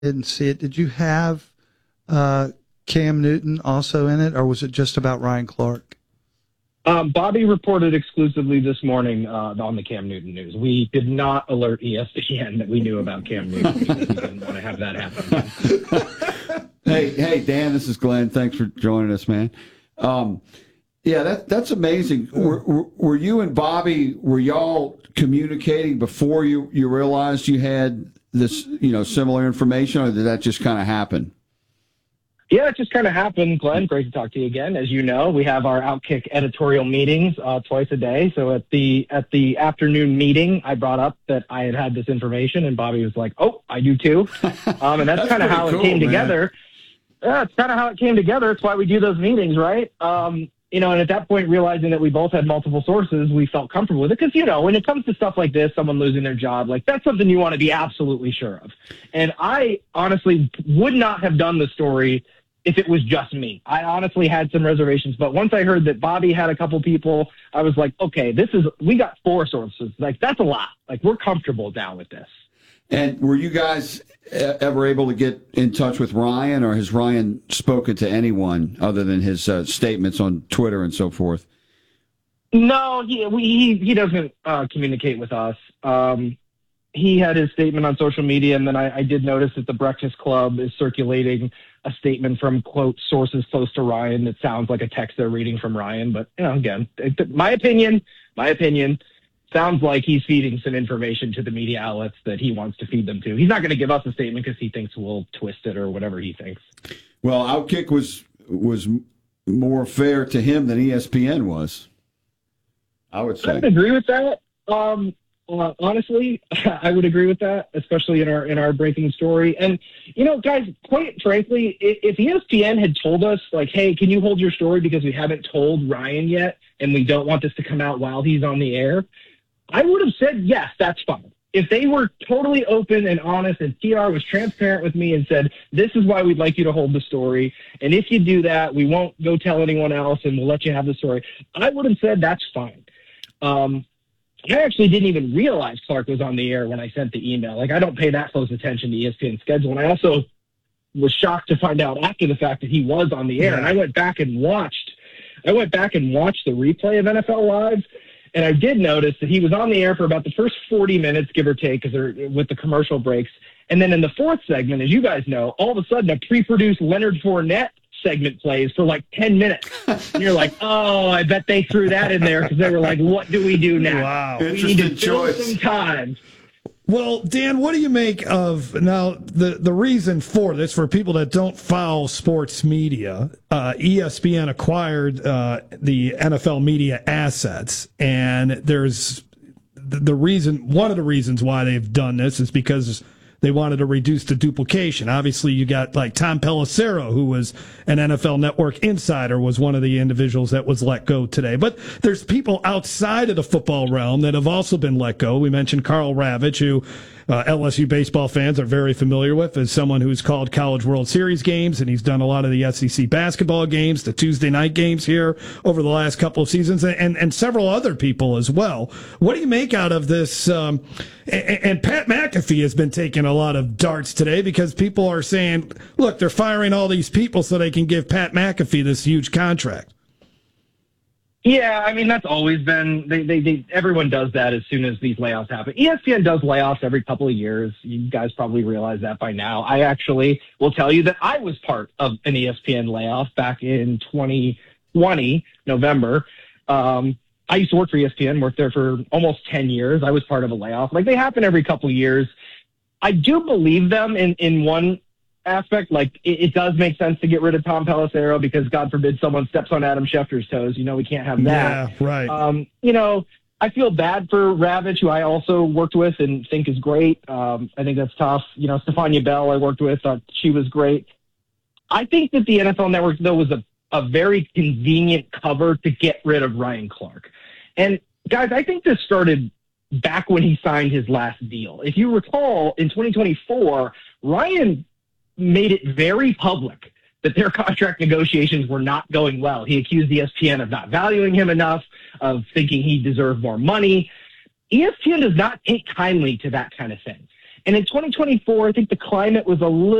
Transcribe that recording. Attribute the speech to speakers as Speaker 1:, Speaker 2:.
Speaker 1: didn't see it. Did you have Cam Newton also in it, or was it just about Ryan Clark?
Speaker 2: Bobby reported exclusively this morning on the Cam Newton news. We did not alert ESPN that we knew about Cam Newton because we didn't want to have that happen.
Speaker 3: Hey, Dan, this is Glenn. Thanks for joining us, man. Yeah, that's amazing. Were you and Bobby, were y'all communicating before you realized you had this, similar information, or did that just kind of happen?
Speaker 2: Yeah, it just kind of happened, Glenn. Great to talk to you again. As you know, we have our Outkick editorial meetings twice a day. So at the afternoon meeting, I brought up that I had this information, and Bobby was like, "Oh, I do too." And that's kind of how it came together. Yeah, it's kind of how it came together. It's why we do those meetings, right? And at that point, realizing that we both had multiple sources, we felt comfortable with it. Because, when it comes to stuff like this, someone losing their job, that's something you want to be absolutely sure of. And I honestly would not have done the story if it was just me. I honestly had some reservations, but once I heard that Bobby had a couple people, I was like, okay, we got 4 sources. That's a lot. We're comfortable now with this.
Speaker 3: And were you guys ever able to get in touch with Ryan, or has Ryan spoken to anyone other than his statements on Twitter and so forth?
Speaker 2: No, he doesn't communicate with us. He had his statement on social media, and then I did notice that the Breakfast Club is circulating a statement from, quote, sources close to Ryan that sounds like a text they're reading from Ryan. But, again, my opinion sounds like he's feeding some information to the media outlets that he wants to feed them to. He's not going to give us a statement because he thinks we'll twist it or whatever he thinks.
Speaker 3: Well, Outkick was more fair to him than ESPN was, I would say.
Speaker 2: I would agree with that. Honestly, I would agree with that, especially in our breaking story. And, guys, quite frankly, if ESPN had told us, hey, can you hold your story because we haven't told Ryan yet and we don't want this to come out while he's on the air, I would have said, yes, that's fine. If they were totally open and honest and TR was transparent with me and said, this is why we'd like you to hold the story, and if you do that, we won't go tell anyone else and we'll let you have the story, I would have said that's fine. I actually didn't even realize Clark was on the air when I sent the email. I don't pay that close attention to ESPN's schedule. And I also was shocked to find out after the fact that he was on the air. Yeah. And I went back and watched the replay of NFL Live. And I did notice that he was on the air for about the first 40 minutes, give or take, with the commercial breaks. And then in the 4th segment, as you guys know, all of a sudden a pre-produced Leonard Fournette segment plays for 10 minutes. And you're like, oh, I bet they threw that in there because they were like, what do we do now?
Speaker 1: Wow.
Speaker 2: We need to fill some time.
Speaker 4: Well, Dan, what do you make of now the reason for this, for people that don't follow sports media? ESPN acquired the NFL media assets, and there's one of the reasons why they've done this is because they wanted to reduce the duplication. Obviously, you got Tom Pelissero, who was an NFL Network insider, was one of the individuals that was let go today. But there's people outside of the football realm that have also been let go. We mentioned Karl Ravech, who LSU baseball fans are very familiar with as someone who's called College World Series games, and he's done a lot of the SEC basketball games, the Tuesday night games here over the last couple of seasons, and several other people as well. What do you make out of this? And Pat McAfee has been taking a lot of darts today because people are saying, look, they're firing all these people so they can give Pat McAfee this huge contract.
Speaker 2: Yeah, that's always been, everyone does that as soon as these layoffs happen. ESPN does layoffs every couple of years. You guys probably realize that by now. I actually will tell you that I was part of an ESPN layoff back in 2020, November. I used to work for ESPN, worked there for almost 10 years. I was part of a layoff. They happen every couple of years. I do believe them in one aspect. It does make sense to get rid of Tom Pelissero because God forbid someone steps on Adam Schefter's toes. We can't have that.
Speaker 4: Yeah, right.
Speaker 2: I feel bad for Ravech, who I also worked with and think is great. I think that's tough. Stefania Bell I worked with, thought she was great. I think that the NFL Network, though, was a very convenient cover to get rid of Ryan Clark. And guys, I think this started back when he signed his last deal. If you recall, in 2024, Ryan made it very public that their contract negotiations were not going well. He accused ESPN of not valuing him enough, of thinking he deserved more money. ESPN does not take kindly to that kind of thing. And in 2024, I think the climate was a little